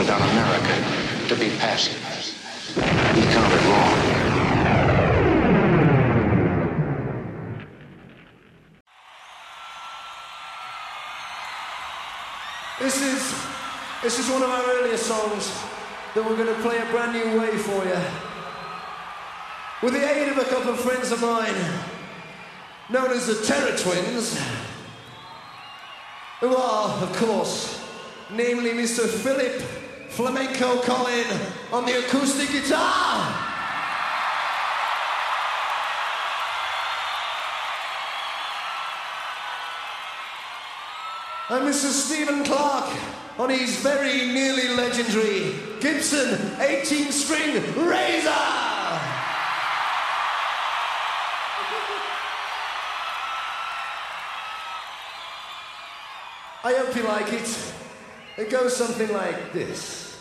settled down America to be passive. He counted wrong. This is one of our earlier songs that we're going to play a brand new way for you. With the aid of a couple of friends of mine, known as the Terror Twins, who are, of course, namely Mr. Philip Flamenco Collin on the acoustic guitar. And Mr. Stephen Clark on his very nearly legendary Gibson 18-string Razor. I hope you like it. It goes something like this.